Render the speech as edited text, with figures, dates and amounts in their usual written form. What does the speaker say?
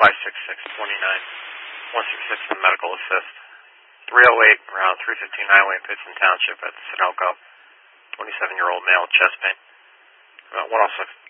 166 for medical assist. 308 around 315 Highway in Pittston Township at the Sunoco. 27-year-old male, chest pain. 106.